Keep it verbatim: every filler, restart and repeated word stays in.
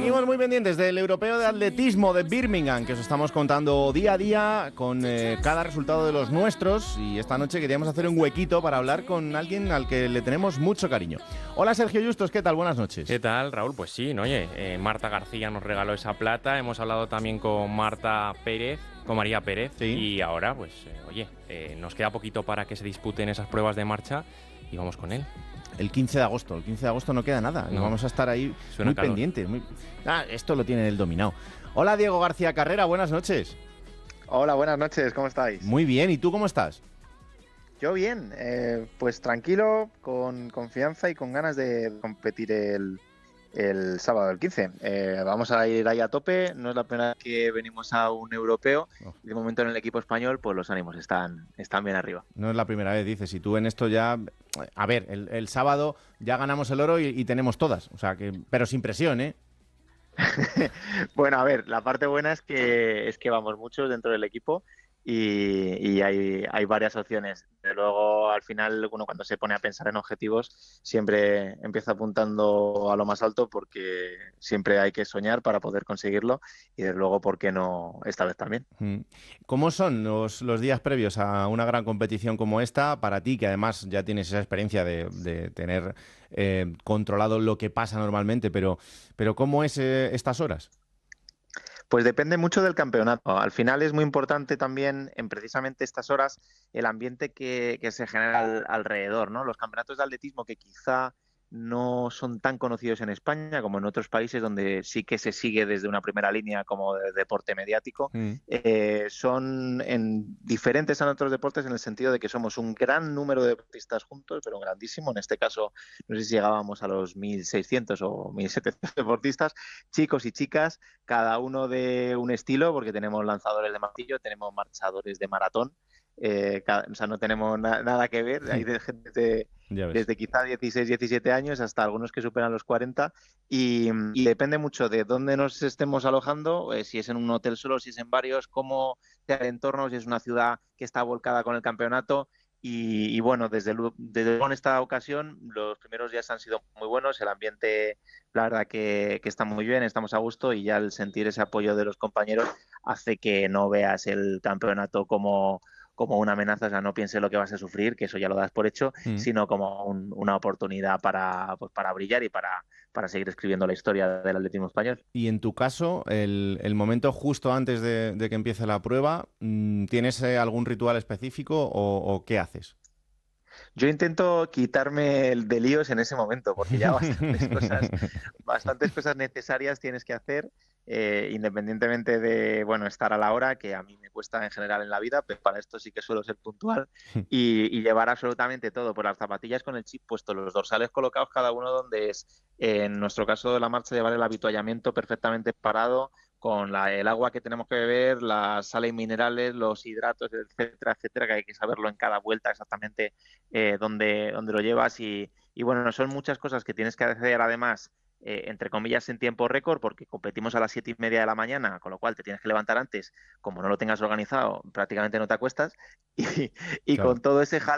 Seguimos muy pendientes del Europeo de Atletismo de Birmingham, que os estamos contando día a día con eh, cada resultado de los nuestros, y esta noche queríamos hacer un huequito para hablar con alguien al que le tenemos mucho cariño. Hola Sergio Justos, ¿qué tal? Buenas noches. ¿Qué tal, Raúl? Pues sí, ¿no? Oye, eh, Marta García nos regaló esa plata, hemos hablado también con Marta Pérez, con María Pérez, sí. Y ahora, pues, eh, oye, eh, nos queda poquito para que se disputen esas pruebas de marcha y vamos con él. El quince de agosto, el quince de agosto no queda nada, no. Vamos a estar ahí Suena muy calor. pendientes. Muy... Ah, esto lo tiene el dominado. Hola Diego García Carrera, buenas noches. Hola, buenas noches, ¿cómo estáis? Muy bien, ¿y tú cómo estás? Yo bien, eh, pues tranquilo, con confianza y con ganas de competir el, el sábado, el quince. Eh, vamos a ir ahí a tope, no es la primera vez que venimos a un europeo, Oh. y de momento en el equipo español pues los ánimos están, están bien arriba. No es la primera vez, dices, y tú en esto ya... A ver, el, el sábado ya ganamos el oro y, y tenemos todas, o sea que... Pero sin presión, ¿eh? Bueno, a ver, la parte buena es que es que vamos muchos dentro del equipo y, y hay, hay varias opciones. De luego, al final, uno cuando se pone a pensar en objetivos siempre empieza apuntando a lo más alto porque siempre hay que soñar para poder conseguirlo y desde luego, ¿por qué no esta vez también? ¿Cómo son los, los días previos a una gran competición como esta para ti, que además ya tienes esa experiencia de, de tener eh, controlado lo que pasa normalmente, pero, pero ¿cómo es eh, estas horas? Pues depende mucho del campeonato. Al final es muy importante también en precisamente estas horas el ambiente que, que se genera al, alrededor, ¿no? Los campeonatos de atletismo que quizá no son tan conocidos en España como en otros países donde sí que se sigue desde una primera línea como de deporte mediático, Mm. eh, son en diferentes a otros deportes en el sentido de que somos un gran número de deportistas juntos, pero grandísimo. En este caso, no sé si llegábamos a los mil seiscientos o mil setecientos deportistas, chicos y chicas, cada uno de un estilo, porque tenemos lanzadores de martillo, tenemos marchadores de maratón, eh, cada, o sea, no tenemos na nada que ver, hay de gente de, desde quizá dieciséis, diecisiete años hasta algunos que superan los cuarenta y, y depende mucho de dónde nos estemos alojando, eh, si es en un hotel solo, si es en varios, cómo sea el entorno, si es una ciudad que está volcada con el campeonato. Y, y bueno, desde luego, desde luego en esta ocasión los primeros días han sido muy buenos, el ambiente la verdad que, que está muy bien, estamos a gusto y ya el sentir ese apoyo de los compañeros hace que no veas el campeonato como, como una amenaza, o sea, no pienses lo que vas a sufrir, que eso ya lo das por hecho, mm. sino como un, una oportunidad para, pues, para brillar y para, para seguir escribiendo la historia del atletismo español. Y en tu caso, el, el momento justo antes de, de que empiece la prueba, ¿tienes algún ritual específico o, o qué haces? Yo intento quitarme el de líos en ese momento, porque ya bastantes cosas, bastantes cosas necesarias tienes que hacer, eh, independientemente de, bueno, estar a la hora, que a mí me cuesta en general en la vida, pero para esto sí que suelo ser puntual, y, y llevar absolutamente todo, por las zapatillas con el chip puesto, los dorsales colocados cada uno donde es. Eh, en nuestro caso de la marcha, llevar el avituallamiento perfectamente parado, con la, el agua que tenemos que beber, las sales minerales, los hidratos, etcétera, etcétera, que hay que saberlo en cada vuelta exactamente eh, dónde, dónde lo llevas y, y bueno, son muchas cosas que tienes que hacer además, eh, entre comillas, en tiempo récord, porque competimos a las siete y media de la mañana, con lo cual te tienes que levantar antes, como no lo tengas organizado, prácticamente no te acuestas y, y claro. Con todo ese jaleo